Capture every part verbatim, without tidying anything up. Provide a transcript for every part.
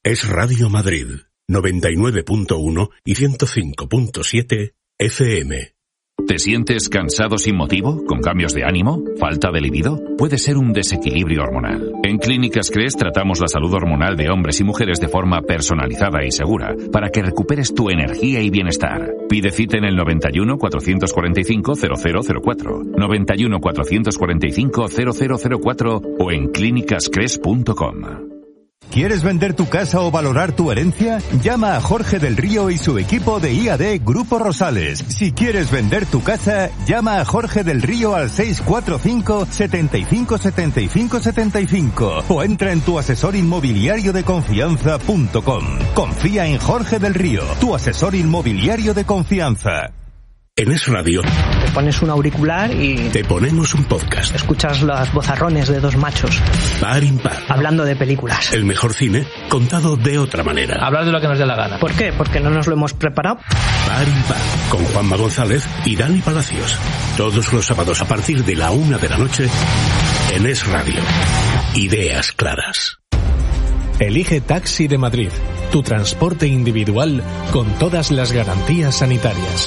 Es Radio Madrid, noventa y nueve punto uno y ciento cinco punto siete F M. ¿Te sientes cansado sin motivo? ¿Con cambios de ánimo? ¿Falta de libido? Puede ser un desequilibrio hormonal. En Clínicas Cres tratamos la salud hormonal de hombres y mujeres de forma personalizada y segura para que recuperes tu energía y bienestar. Pide cita en el noventa y uno, cuatrocientos cuarenta y cinco, cero cero cero cuatro, noventa y uno, cuatrocientos cuarenta y cinco, cero cero cero cuatro o en clínicas cres punto com. ¿Quieres vender tu casa o valorar tu herencia? Llama a Jorge del Río y su equipo de I A D Grupo Rosales. Si quieres vender tu casa, llama a Jorge del Río al seis cuatro cinco, setenta y cinco, setenta y cinco, setenta y cinco o entra en tu asesor inmobiliario de confianza punto com. Confía en Jorge del Río, tu asesor inmobiliario de confianza. En Es Radio te pones un auricular y te ponemos un podcast. Escuchas los vozarrones de dos machos Par impar, hablando de películas. El mejor cine contado de otra manera. Hablar de lo que nos dé la gana. ¿Por qué? Porque no nos lo hemos preparado. Par impar, con Juanma González y Dani Palacios. Todos los sábados a partir de la una de la noche en Es Radio. Ideas claras. Elige Taxi de Madrid, tu transporte individual con todas las garantías sanitarias.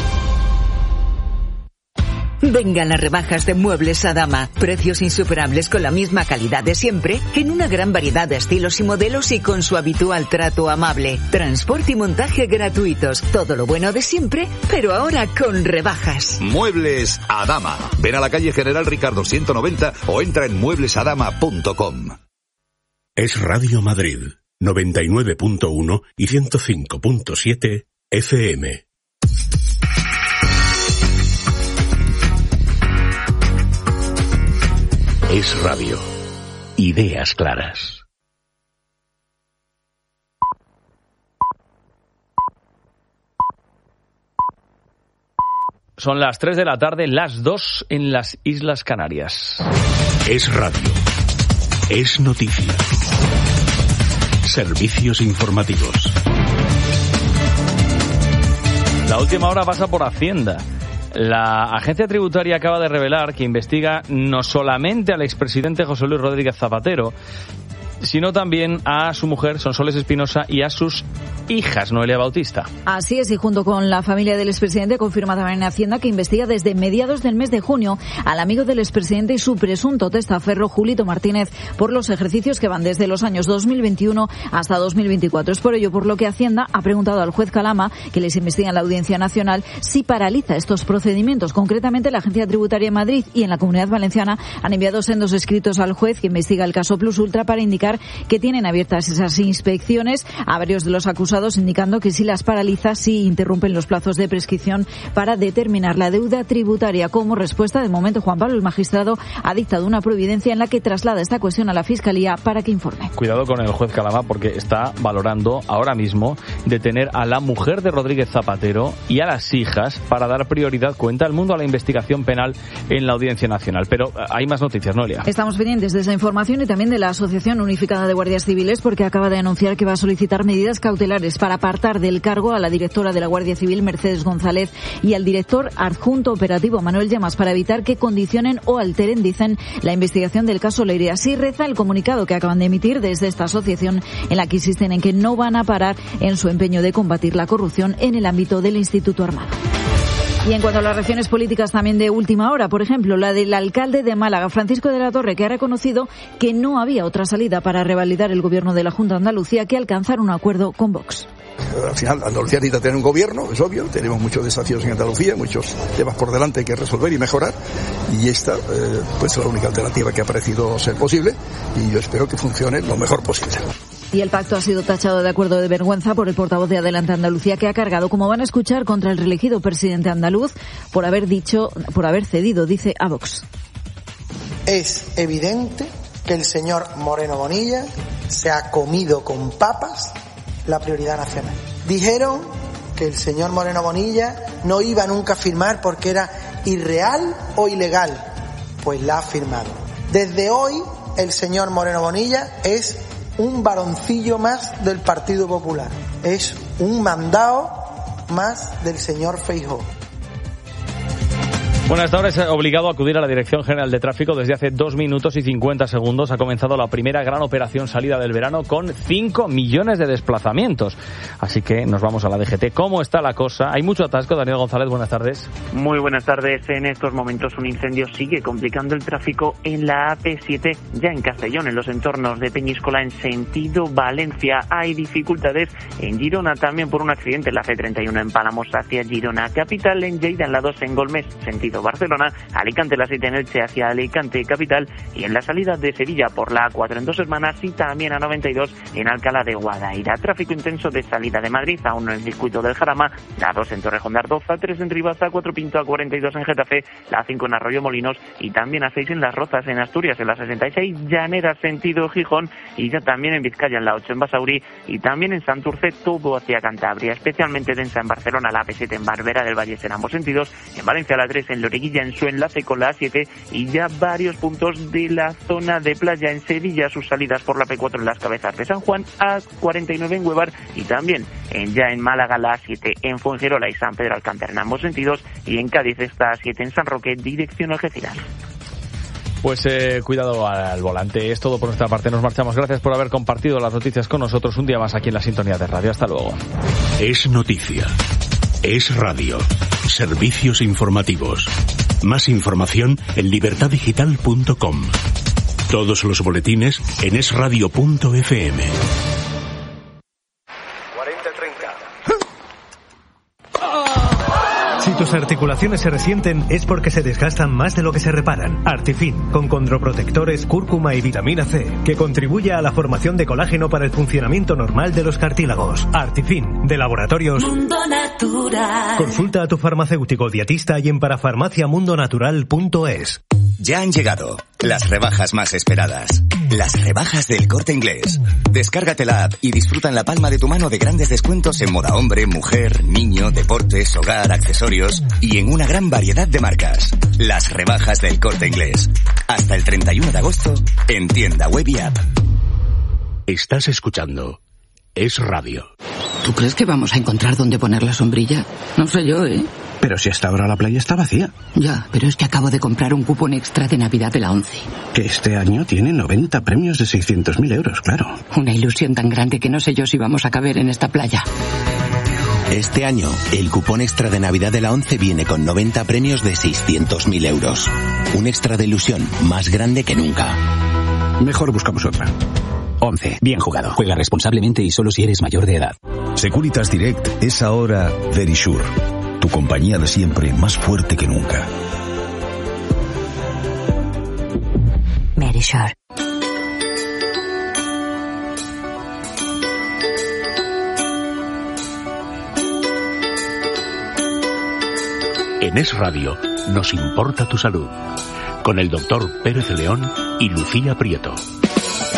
Vengan las rebajas de Muebles Adama. Precios insuperables con la misma calidad de siempre, en una gran variedad de estilos y modelos y con su habitual trato amable. Transporte y montaje gratuitos. Todo lo bueno de siempre, pero ahora con rebajas. Muebles Adama. Ven a la calle General Ricardo ciento noventa o entra en muebles adama punto com. Es Radio Madrid, noventa y nueve punto uno y ciento cinco punto siete F M. Es Radio. Ideas claras. Son las tres de la tarde, las dos en las Islas Canarias. Es Radio. Es noticia. Servicios informativos. La última hora pasa por Hacienda. La agencia tributaria acaba de revelar que investiga no solamente al expresidente José Luis Rodríguez Zapatero, sino también a su mujer, Sonsoles Espinosa, y a sus hijas, Noelia Bautista. Así es, y junto con la familia del expresidente confirma también en Hacienda que investiga desde mediados del mes de junio al amigo del expresidente y su presunto testaferro, Julito Martínez, por los ejercicios que van desde los años dos mil veintiuno hasta dos mil veinticuatro. Es por ello por lo que Hacienda ha preguntado al juez Calama, que les investiga en la Audiencia Nacional, si paraliza estos procedimientos. Concretamente, la Agencia Tributaria de Madrid y en la Comunidad Valenciana han enviado sendos escritos al juez que investiga el caso Plus Ultra para indicar que tienen abiertas esas inspecciones a varios de los acusados, indicando que si las paraliza, si interrumpen los plazos de prescripción para determinar la deuda tributaria. Como respuesta, de momento, Juan Pablo, el magistrado, ha dictado una providencia en la que traslada esta cuestión a la Fiscalía para que informe. Cuidado con el juez Calama, porque está valorando ahora mismo detener a la mujer de Rodríguez Zapatero y a las hijas para dar prioridad, cuenta el mundo, a la investigación penal en la Audiencia Nacional. Pero hay más noticias, Noelia. Estamos pendientes de esa información y también de la Asociación Unificada de Guardias Civiles, porque acaba de anunciar que va a solicitar medidas cautelares para apartar del cargo a la directora de la Guardia Civil, Mercedes González, y al director adjunto operativo, Manuel Llamas, para evitar que condicionen o alteren, dicen, la investigación del caso Leire. Así reza el comunicado que acaban de emitir desde esta asociación, en la que insisten en que no van a parar en su empeño de combatir la corrupción en el ámbito del Instituto Armado. Y en cuanto a las reacciones políticas también de última hora, por ejemplo, la del alcalde de Málaga, Francisco de la Torre, que ha reconocido que no había otra salida para revalidar el gobierno de la Junta de Andalucía que alcanzar un acuerdo con Vox. Al final, Andalucía necesita tener un gobierno, es obvio, tenemos muchos desafíos en Andalucía, muchos temas por delante que resolver y mejorar, y esta eh, pues es la única alternativa que ha parecido ser posible, y yo espero que funcione lo mejor posible. Y el pacto ha sido tachado de acuerdo de vergüenza por el portavoz de Adelante Andalucía, que ha cargado, como van a escuchar, contra el reelegido presidente andaluz por haber dicho, por haber cedido, dice, a Vox. Es evidente que el señor Moreno Bonilla se ha comido con papas la prioridad nacional. Dijeron que el señor Moreno Bonilla no iba nunca a firmar porque era irreal o ilegal. Pues la ha firmado. Desde hoy, el señor Moreno Bonilla es un varoncillo más del Partido Popular. Es un mandado más del señor Feijóo. Bueno, hasta ahora es obligado a acudir a la Dirección General de Tráfico. Desde hace dos minutos y cincuenta segundos ha comenzado la primera gran operación salida del verano con cinco millones de desplazamientos. Así que nos vamos a la D G T. ¿Cómo está la cosa? Hay mucho atasco. Daniel González, buenas tardes. Muy buenas tardes. En estos momentos un incendio sigue complicando el tráfico en la A P siete, ya en Castellón, en los entornos de Peñíscola, en sentido Valencia. Hay dificultades en Girona también por un accidente en la C treinta y uno en Pálamos hacia Girona capital, en Lleida en la dos en Golmés, sentido Barcelona, Alicante la siete en Elche hacia Alicante capital y en la salida de Sevilla por la A cuatro en Dos Hermanas y también a noventa y dos en Alcalá de Guadaira. Tráfico intenso de salida de Madrid, a uno en el circuito del Jarama, la dos en Torrejón de Ardoz, A tres en Rivas, A cuatro Pinto, A cuarenta y dos en Getafe, la A cinco en Arroyo Molinos y también A seis en Las Rozas en Asturias, en la sesenta y seis Llanera sentido Gijón y ya también en Vizcaya en la ocho en Basauri y también en Santurce todo hacia Cantabria, especialmente densa en Barcelona la A P siete en Barbera del Valle en ambos sentidos, en Valencia la tres en Loreguilla en su enlace con la A siete y ya varios puntos de la zona de playa en Sevilla, sus salidas por la P cuatro en las Cabezas de San Juan, A cuarenta y nueve en Huevar y también en, ya en Málaga la A siete en Fuengirola y San Pedro Alcántara en ambos sentidos y en Cádiz está A siete en San Roque dirección Algeciras. Pues eh, cuidado al volante. Es todo por nuestra parte. Nos marchamos. Gracias por haber compartido las noticias con nosotros un día más aquí en la sintonía de radio. Hasta luego. Es noticia. Es radio. Servicios informativos. Más información en libertad digital punto com. Todos los boletines en es radio punto efe eme. cuarenta treinta. Si tus articulaciones se resienten es porque se desgastan más de lo que se reparan. Artifin, con condroprotectores, cúrcuma y vitamina C, que contribuye a la formación de colágeno para el funcionamiento normal de los cartílagos. Artifin, de Laboratorios Mundo Natural. Consulta a tu farmacéutico dietista y en parafarmacia mundo natural punto es. Ya han llegado las rebajas más esperadas. Las rebajas del Corte Inglés. Descárgate la app y disfruta en la palma de tu mano de grandes descuentos en moda hombre, mujer, niño, deportes, hogar, accesorios y en una gran variedad de marcas. Las rebajas del Corte Inglés. Hasta el treinta y uno de agosto en tienda web y app. Estás escuchando Es Radio. ¿Tú crees que vamos a encontrar dónde poner la sombrilla? No sé yo, ¿eh? Pero si hasta ahora la playa está vacía. Ya, pero es que acabo de comprar un cupón extra de Navidad de la ONCE. Que este año tiene noventa premios de seiscientos mil euros, claro. Una ilusión tan grande que no sé yo si vamos a caber en esta playa. Este año, el cupón extra de Navidad de la ONCE viene con noventa premios de seiscientos mil euros. Un extra de ilusión más grande que nunca. Mejor buscamos otra. ONCE. Bien jugado. Juega responsablemente y solo si eres mayor de edad. Securitas Direct es ahora Verisure. Tu compañía de siempre más fuerte que nunca. Verisure. En Es Radio nos importa tu salud. Con el doctor Pérez León y Lucía Prieto.